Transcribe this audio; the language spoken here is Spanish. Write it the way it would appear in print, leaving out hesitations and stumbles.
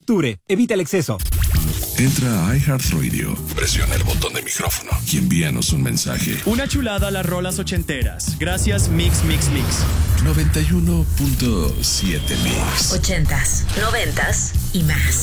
Ture, evita el exceso. Entra a iHeartRadio, presiona el botón de micrófono y envíanos un mensaje. Una chulada a las rolas ochenteras. Gracias, Mix. 91.7 Mix. 80s, 90s y más.